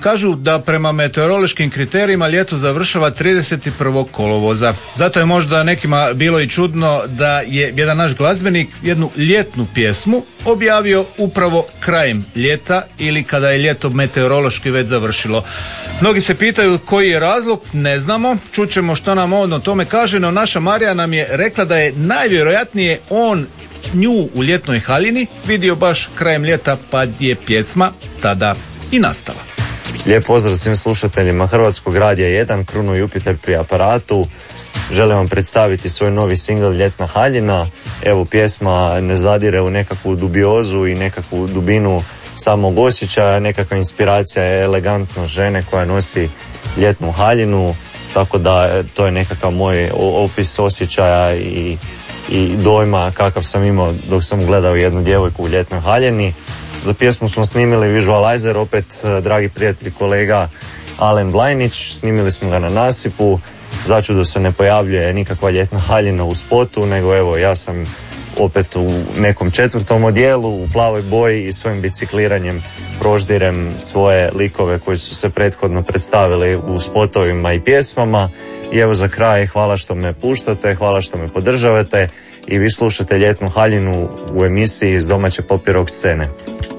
Kažu da prema meteorološkim kriterijima ljeto završava 31. kolovoza. Zato je možda nekima bilo i čudno da je jedan naš glazbenik jednu ljetnu pjesmu objavio upravo krajem ljeta ili kada je ljeto meteorološki već završilo. Mnogi se pitaju koji je razlog, ne znamo, čućemo što nam on o tome kaže, no naša Marija nam je rekla da je najvjerojatnije on nju u ljetnoj haljini vidio baš krajem ljeta, pa je pjesma tada i nastala. Lijep pozdrav svim slušateljima Hrvatskog radija 1, Kruno Jupiter pri aparatu. Želim vam predstaviti svoj novi singl Ljetna haljina. Evo, pjesma ne zadire u nekakvu dubiozu i nekakvu dubinu samog osjećaja, nekakva inspiracija je elegantno žene koja nosi ljetnu haljinu, tako da to je nekakav moj opis osjećaja i dojma kakav sam imao dok sam gledao jednu djevojku u ljetnoj haljini. Za pjesmu smo snimili vizualizer, opet dragi prijatelj kolega Alen Blajnić, snimili smo ga na nasipu, začudo se ne pojavljuje nikakva ljetna haljina u spotu, nego evo ja sam opet u nekom 4. odijelu, u plavoj boji i svojim bicikliranjem proždirem svoje likove koji su se prethodno predstavili u spotovima i pjesmama. I evo za kraj, hvala što me puštate, hvala što me podržavate i vi slušate Ljetnu haljinu u emisiji iz domaće pop i rock scene.